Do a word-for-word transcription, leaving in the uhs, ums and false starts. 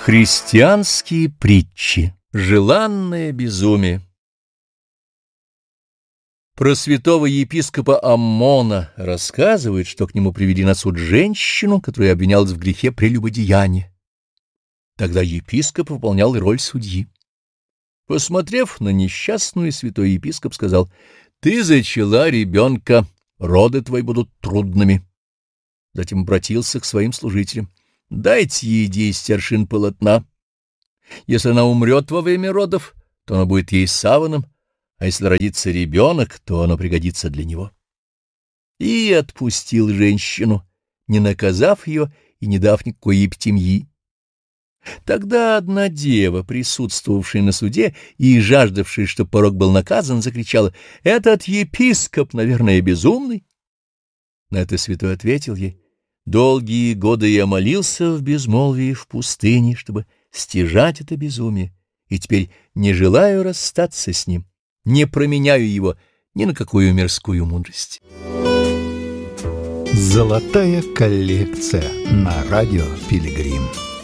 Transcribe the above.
Христианские притчи. Желанное безумие. Про святого епископа Аммона рассказывают, что к нему привели на суд женщину, которая обвинялась в грехе прелюбодеяния. Тогда епископ выполнял роль судьи. Посмотрев на несчастную, святой епископ сказал: «Ты зачала ребенка, роды твои будут трудными». Затем обратился к своим служителям: «Дайте ей десять аршин полотна. Если она умрет во время родов, то она будет ей саваном, а если родится ребенок, то оно пригодится для него». И отпустил женщину, не наказав ее и не дав никакой епитемьи. Тогда одна дева, присутствовавшая на суде и жаждавшая, чтобы порок был наказан, закричала: «Этот епископ, наверное, безумный». На это святой ответил ей: «Долгие годы я молился в безмолвии в пустыне, чтобы стяжать это безумие, и теперь не желаю расстаться с ним, не променяю его ни на какую мирскую мудрость». Золотая коллекция на радио Пилигрим.